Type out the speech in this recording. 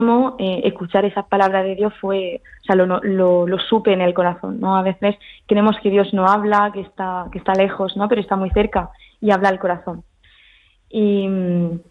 escuchar esas palabras de Dios fue, o sea, lo supe en el corazón, ¿no? A veces creemos que Dios no habla, que está lejos, ¿no? Pero está muy cerca y habla al corazón. Y